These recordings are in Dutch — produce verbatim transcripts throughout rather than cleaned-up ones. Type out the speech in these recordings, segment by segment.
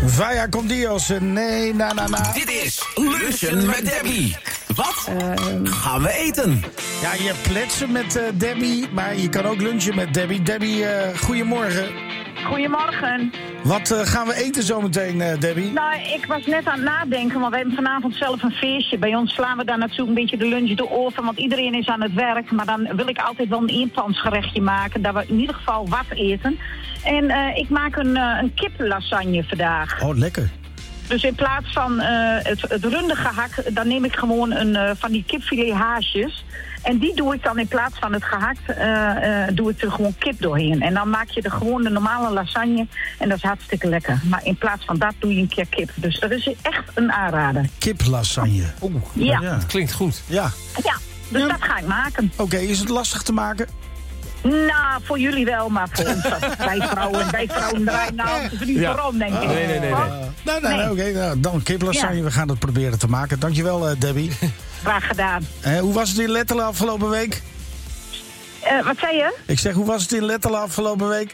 Vaya con Dios. Nee, na, na, na. Dit is Lunchen met Debbie. Wat uh, gaan we eten? Ja, je kletsen met uh, Debbie, maar je kan ook lunchen met Debbie. Debbie, uh, goedemorgen. Goedemorgen. Wat uh, gaan we eten zometeen, uh, Debbie? Nou, ik was net aan het nadenken, want we hebben vanavond zelf een feestje. Bij ons slaan we daar natuurlijk een beetje de lunch door over, want iedereen is aan het werk. Maar dan wil ik altijd wel een eenpansgerechtje maken, dat we in ieder geval wat eten. En uh, ik maak een, uh, een kiplasagne vandaag. Oh, lekker. Dus in plaats van uh, het, het runde gehak, dan neem ik gewoon een, uh, van die kipfilet haasjes. En die doe ik dan in plaats van het gehakt, uh, uh, doe ik er gewoon kip doorheen. En dan maak je er gewoon de normale lasagne en dat is hartstikke lekker. Maar in plaats van dat doe je een keer kip. Dus dat is echt een aanrader. Kiplasagne. Oeh, ja. ja. Dat klinkt goed. Ja. Ja, dus ja. dat ga ik maken. Oké, okay, is het lastig te maken? Nou, voor jullie wel, maar voor ons, wij vrouwen, wij vrouwen draaien nou niet ja. voorom, denk ik. Nee, nee, nee. nee. Oh? Nou, nou, nee. Oké, okay, nou, dan kiplasagne, ja. We gaan het proberen te maken. Dankjewel, uh, Debbie. Graag gedaan. Uh, hoe was het in Lettelen afgelopen week? Uh, wat zei je? Ik zeg, hoe was het in Lettelen afgelopen week?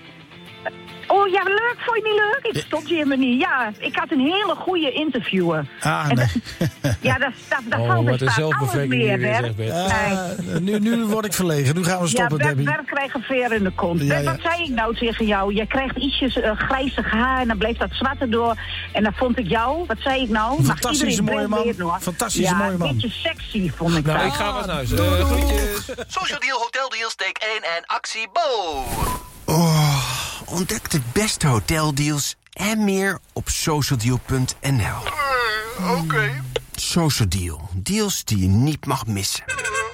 Oh ja, leuk. Vond je niet leuk? Ik stond hier maar niet. Ja, ik had een hele goede interviewer. Ah, nee. Dat, ja, dat, dat, dat oh, valt wat er een alles meer, hè? Uh, nu, nu word ik verlegen. Nu gaan we stoppen, ja, Debbie. Ja, werk krijgt een veer in de kont. Ja, ja. Wat zei ik nou tegen jou? Je krijgt ietsjes uh, grijzig haar en dan bleef dat zwarte door. En dan vond ik jou, wat zei ik nou? Fantastische mooie man. Fantastische ja, mooie man. een beetje sexy vond ik nou, dat. ik ga wat naar huis. Uh, groetjes. Social Deal, Hotel Deals, take één en actie Bo. Oh, ontdek de beste hoteldeals en meer op socialdeal punt n l. Uh, Oké. Okay. Socialdeal, deals die je niet mag missen.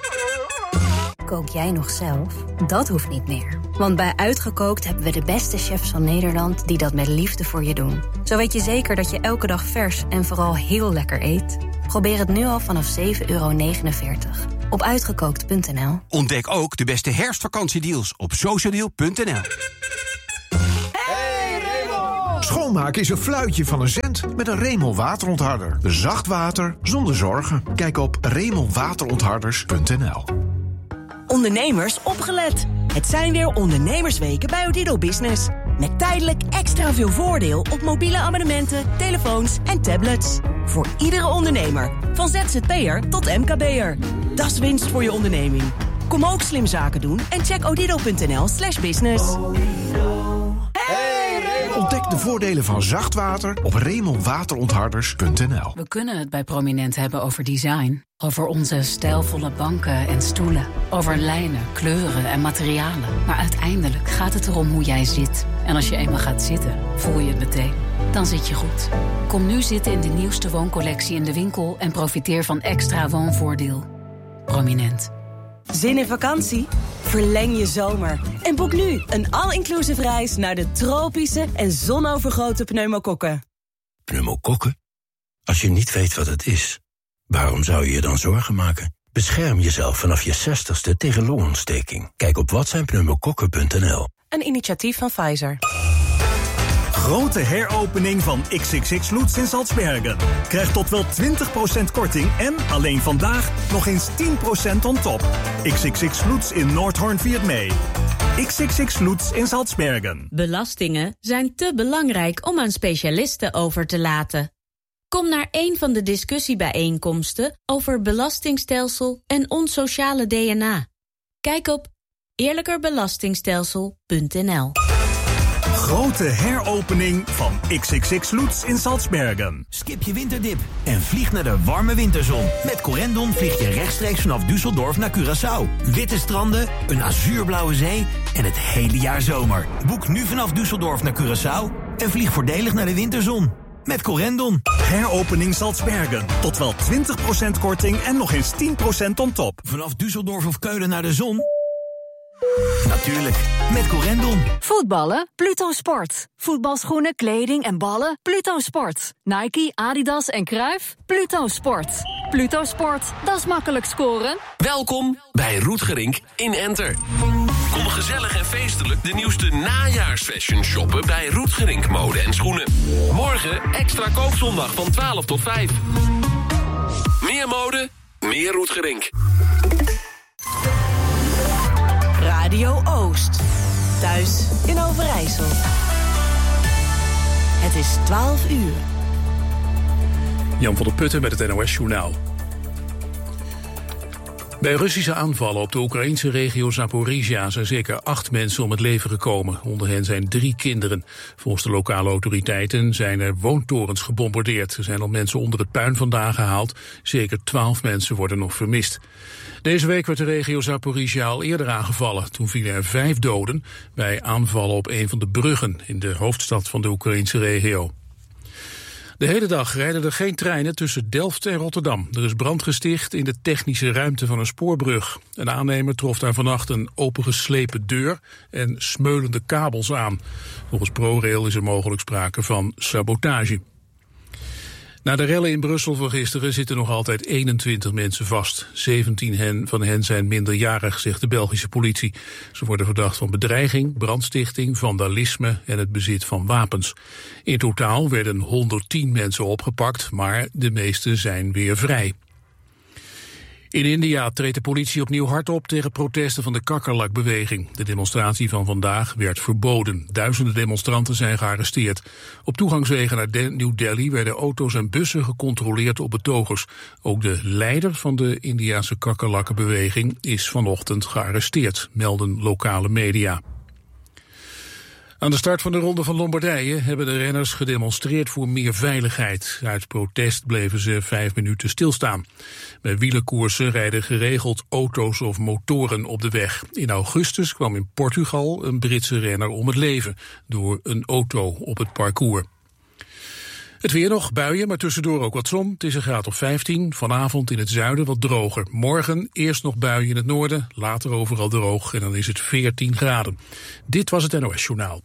Kook jij nog zelf? Dat hoeft niet meer. Want bij Uitgekookt hebben we de beste chefs van Nederland die dat met liefde voor je doen. Zo weet je zeker dat je elke dag vers en vooral heel lekker eet. Probeer het nu al vanaf zeven euro negenenveertig. Op uitgekookt punt n l. Ontdek ook de beste herfstvakantiedeals op socialdeal punt n l. Hey Remel! Schoonmaken is een fluitje van een cent met een Remel waterontharder. Zacht water zonder zorgen. Kijk op remel waterontharders punt n l. Ondernemers opgelet. Het zijn weer ondernemersweken bij Odido Business. Met tijdelijk extra veel voordeel op mobiele abonnementen, telefoons en tablets. Voor iedere ondernemer, van Z Z P'er tot M K B'er. Dat is winst voor je onderneming. Kom ook slim zaken doen en check odido punt n l slash business. Hey, Remel! Ontdek de voordelen van zacht water op remel waterontharders punt n l. We kunnen het bij Prominent hebben over design. Over onze stijlvolle banken en stoelen. Over lijnen, kleuren en materialen. Maar uiteindelijk gaat het erom hoe jij zit. En als je eenmaal gaat zitten, voel je het meteen. Dan zit je goed. Kom nu zitten in de nieuwste wooncollectie in de winkel en profiteer van extra woonvoordeel. Prominent. Zin in vakantie? Verleng je zomer. En boek nu een all-inclusive reis naar de tropische en zonovergoten pneumokokken. Pneumokokken? Als je niet weet wat het is, waarom zou je je dan zorgen maken? Bescherm jezelf vanaf je zestigste tegen longontsteking. Kijk op wat zijn pneumokokken punt n l. Een initiatief van Pfizer. Grote heropening van X X X Lutz in Salzbergen. Krijg tot wel twintig procent korting en alleen vandaag nog eens tien procent on top. X X X Lutz in Noordhoorn viert mee. X X X Lutz in Salzbergen. Belastingen zijn te belangrijk om aan specialisten over te laten. Kom naar een van de discussiebijeenkomsten over belastingstelsel en ons sociale D N A. Kijk op eerlijkerbelastingstelsel punt n l. Grote heropening van X X X Lutz in Salzbergen. Skip je winterdip en vlieg naar de warme winterzon. Met Corendon vlieg je rechtstreeks vanaf Düsseldorf naar Curaçao. Witte stranden, een azuurblauwe zee en het hele jaar zomer. Boek nu vanaf Düsseldorf naar Curaçao en vlieg voordelig naar de winterzon. Met Corendon. Heropening Salzbergen. Tot wel twintig procent korting en nog eens tien procent on top. Vanaf Düsseldorf of Keulen naar de zon? Natuurlijk, met Corendon. Voetballen? Pluto Sport. Voetbalschoenen, kleding en ballen? Pluto Sport. Nike, Adidas en Cruijff? Pluto Sport. Pluto Sport, dat is makkelijk scoren. Welkom bij Roetgerink in Enter. Kom gezellig en feestelijk de nieuwste najaarsfashion shoppen bij Roetgerink Mode en Schoenen. Morgen extra koopzondag van twaalf tot vijf. Meer mode, meer Roetgerink. Radio Oost. Thuis in Overijssel. Het is twaalf uur. Jan van der Putten met het N O S-journaal. Bij Russische aanvallen op de Oekraïnse regio Zaporizhia zijn zeker acht mensen om het leven gekomen. Onder hen zijn drie kinderen. Volgens de lokale autoriteiten zijn er woontorens gebombardeerd. Er zijn al mensen onder het puin vandaan gehaald. Zeker twaalf mensen worden nog vermist. Deze week werd de regio Zaporizhia al eerder aangevallen. Toen vielen er vijf doden bij aanvallen op een van de bruggen in de hoofdstad van de Oekraïnse regio. De hele dag rijden er geen treinen tussen Delft en Rotterdam. Er is brand gesticht in de technische ruimte van een spoorbrug. Een aannemer trof daar vannacht een opengeslepen deur en smeulende kabels aan. Volgens ProRail is er mogelijk sprake van sabotage. Na de rellen in Brussel van gisteren zitten nog altijd eenentwintig mensen vast. zeventien hen, van hen zijn minderjarig, zegt de Belgische politie. Ze worden verdacht van bedreiging, brandstichting, vandalisme en het bezit van wapens. In totaal werden honderdtien mensen opgepakt, maar de meeste zijn weer vrij. In India treedt de politie opnieuw hard op tegen protesten van de kakkerlakbeweging. De demonstratie van vandaag werd verboden. Duizenden demonstranten zijn gearresteerd. Op toegangswegen naar De- New Delhi werden auto's en bussen gecontroleerd op betogers. Ook de leider van de Indiase kakkerlakkenbeweging is vanochtend gearresteerd, melden lokale media. Aan de start van de Ronde van Lombardije hebben de renners gedemonstreerd voor meer veiligheid. Uit protest bleven ze vijf minuten stilstaan. Bij wielerkoersen rijden geregeld auto's of motoren op de weg. In augustus kwam in Portugal een Britse renner om het leven door een auto op het parcours. Het weer nog, buien, maar tussendoor ook wat zon. Het is een graad of vijftien, vanavond in het zuiden wat droger. Morgen eerst nog buien in het noorden, later overal droog en dan is het veertien graden. Dit was het N O S-journaal.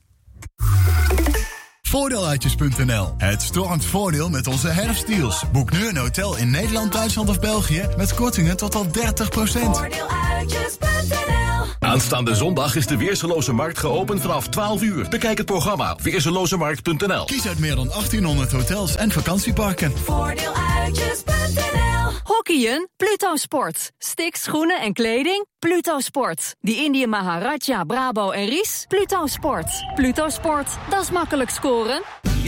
Voordeeluitjes punt n l. Het stormt voordeel met onze herfstdeals. Boek nu een hotel in Nederland, Duitsland of België met kortingen tot al dertig procent. Voordeeluitjes punt n l. Aanstaande zondag is de Weerseloze Markt geopend vanaf twaalf uur. Bekijk het programma op weerselozemarkt punt n l. Kies uit meer dan achttienhonderd hotels en vakantieparken. Voordeeluitjes punt n l. Hockeyen? Pluto Sport. Sticks, schoenen en kleding? Pluto Sport. Die Indië Maharaja, Brabo en Ries? Pluto Sport. Pluto Sport, dat is makkelijk scoren.